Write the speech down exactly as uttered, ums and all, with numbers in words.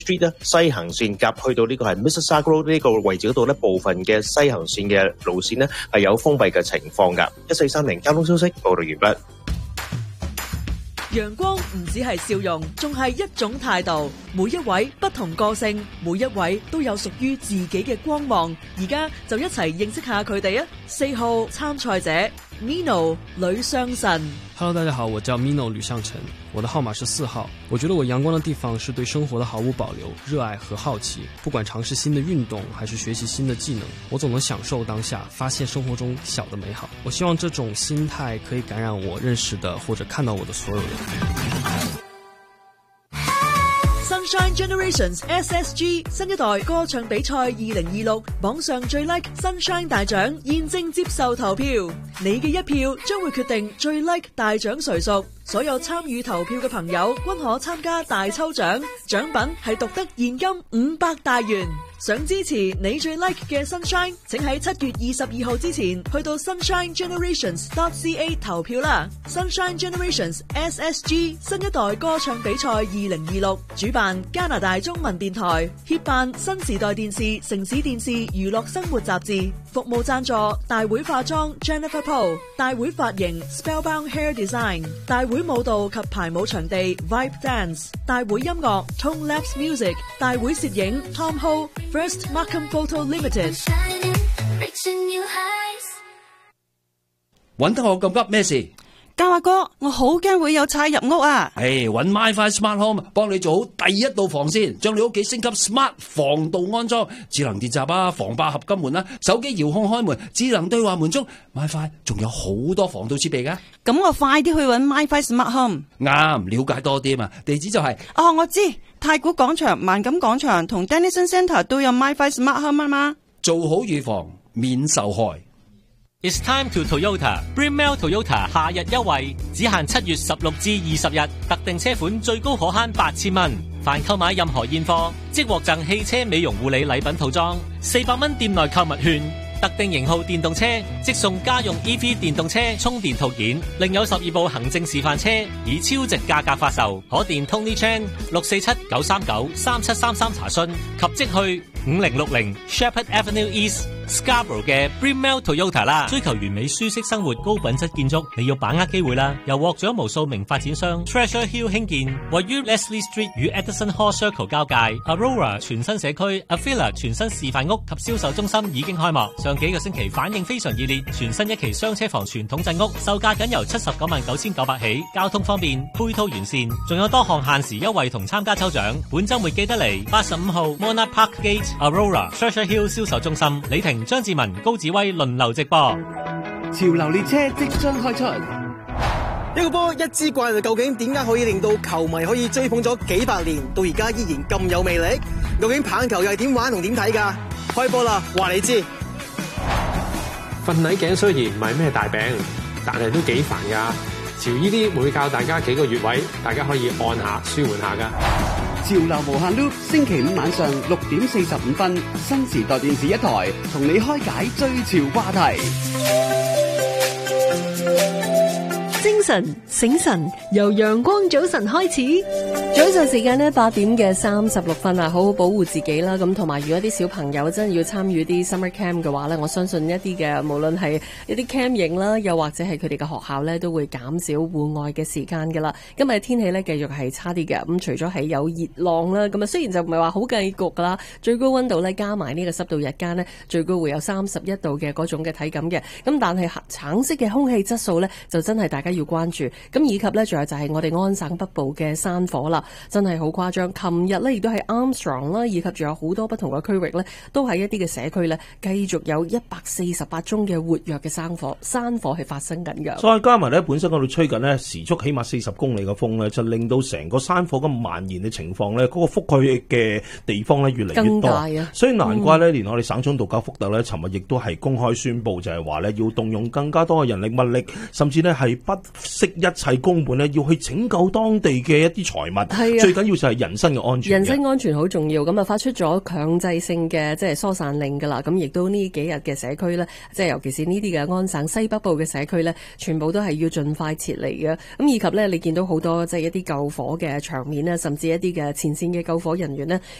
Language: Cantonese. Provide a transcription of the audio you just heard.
Street 咧西行線夾去到呢個係 Mississauga Road 呢個位置嗰度咧，部分嘅西行線嘅路線咧係有封閉嘅情況㗎。一四三零交通消息報道完畢。 陽光唔只係笑容，仲係一種態度。每一位不同個性，每一位都有屬於自己嘅光芒。而家就一齊認識下佢哋啊！四號參賽者 Mino 呂尚臣。 Hello， 大家好，我叫 Mino 呂尚臣，我的號碼是四號。我覺得我陽光的地方是對生活的毫無保留、熱愛和好奇。不管嘗試新的運動，還是學習新的技能，我總能享受當下，發現生活中小的美好。我希望這種心態可以感染我認識的或者看到我的所有人。 Sunshine Generations S S G 新一代歌唱比賽二零二六榜上最 like Sunshine 大獎現正接受投票，你嘅一票將會決定最 like 大獎誰屬。所有參與投票嘅朋友均可參加大抽獎，獎品係獨得現金五百大元。想支持你最 like 嘅 Sunshine， 請喺七月二十二號之前去到 sunshine generations dot c a 投票啦。Sunshine Generations S S G 新一代歌唱比賽二零二六主辦加拿大中文電台，協辦新時代電視、城市電視娛樂生活雜誌，服務贊助大會化妝 Jennifer Poe， 大會髮型 Spellbound Hair Design， 大會舞蹈及排舞場地 Vibe Dance， 大會音樂 Tone Labs Music， 大會攝影 Tom Ho。First Markham Photo Limited。 揾得我咁急咩事？ 嘉華哥，我好驚會有賊入屋啊！ 誒，揾 MyFi Smart Home 幫你做好第一道防線，將你屋企升級 Smart 防盜安裝，智能電閘啊，防爆合金門啦，手機遙控開門，智能對話門鐘 ，MyFi 仲有好多防盜設備噶。 咁我快啲去揾 MyFi Smart Home。 啱，了解多啲嘛？地址就係、是、 哦，我知太古廣場、萬錦廣場同 Dennison Centre 都有 MyFi Smart Home 啊嘛。 做好預防，免受害。 It's time to Toyota Bremel Toyota 夏日優惠，只限七月十六至二十日，特定車款最高可慳八千蚊。凡購買任何現貨，即獲贈汽車美容護理禮品套裝，四百蚊店內購物券。特定型號電動車即送家用 E V 電動車充電套件，另有十二部行政示範車以超值價格發售。可電 Tony Chan 六四七九三九三七三三查詢，及即去五零六零 Shepherd Avenue East Scarborough 嘅 Bremel Toyota 啦。追求完美舒適生活、高品質建築，你要把握機會啦！由獲獎無數名發展商 Treasure Hill 興建，位於 Leslie Street 與 Edison Hall Circle 交界 Aurora 全新社區 Avila 全新示範屋及銷售中心已經開幕。上幾個星期反應非常熱烈，全新一期雙車房傳統鎮屋售價僅由七十九萬九千九百起，交通方便，配套完善，仲有多項限時優惠同參加抽獎。本週末記得嚟八十五號 Monarch Park Gate Aurora Treasure Hill 銷售中心，李婷、張志文、高子威輪流直播。 潮流列車即將開出，一個波一支怪就究竟點解可以令到球迷可以追捧咗幾百年，到而家依然咁有魅力？究竟棒球又係點玩同點睇㗎？開波啦，話你知。 瞓捩頸雖然唔係咩大病，但係都幾煩㗎。潮依啲會教大家幾個穴位，大家可以按下舒緩下㗎。 潮流無限 loop， 星期五晚上六點四十五分，新時代電視一台同你開解最潮話題。 精神醒神，由陽光早晨開始。 早上時間呢，八點嘅三十六分啊，好好保護自己啦。咁同埋，如果啲小朋友真係要參與啲 summer camp 嘅話呢，我相信一啲嘅無論係一啲 camp 營啦，又或者係佢哋嘅學校呢，都會減少戶外嘅時間噶啦。今日天氣呢，繼續係差啲嘅。咁除咗係有熱浪啦，咁啊雖然就唔係話好計焗噶啦，最高溫度呢，加埋呢個濕度日間呢，最高會有三十一度嘅嗰種嘅體感嘅。咁但係橙色嘅空氣質素呢，就真係大家要關注。咁以及呢，仲有就係我哋安省北部嘅山火啦。真係好誇張，琴日咧亦都係 Armstrong 啦，以及仲有好多不同嘅區域咧，都係一啲嘅社區咧，繼續有一百四十八宗嘅活躍嘅山火，山火係發生緊嘅。 再加埋咧，本身嗰度吹緊咧時速起碼四十公里嘅風咧，就令到成個山火咁蔓延嘅情況咧，嗰、那個覆蓋嘅地方咧越嚟越多，更大啊！所以難怪咧，嗯、連我哋省長杜格福特咧，尋日亦都係公開宣布就係話咧，要動用更加多嘅人力物力，甚至咧係不惜一切公本咧，要去拯救當地嘅一啲財物。係啊，最緊要就係人身嘅安全。 人身安全好重要，咁啊發出咗強制性嘅即係疏散令噶啦。咁亦都呢幾日嘅社區咧，即係尤其是呢啲嘅安省西北部嘅社區咧，全部都係要盡快撤離嘅。咁以及咧，你見到好多即係一啲救火嘅場面咧，甚至一啲嘅前線嘅救火人員咧，